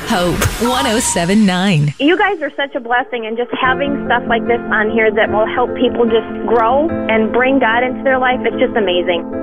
Hope 107.9. You guys are such a blessing, and just having stuff like this on here that will help people just grow and bring God into their life, it's just amazing.